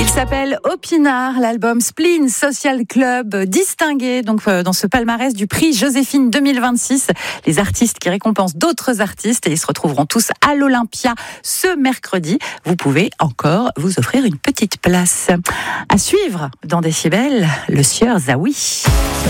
Il s'appelle Opinard, l'album Spleen Social Club, distingué donc dans ce palmarès du prix Joséphine 2026. Les artistes qui récompensent d'autres artistes et ils se retrouveront tous à l'Olympia ce mercredi. Vous pouvez encore vous offrir une petite place. À suivre dans Décibel, le sieur Zawi.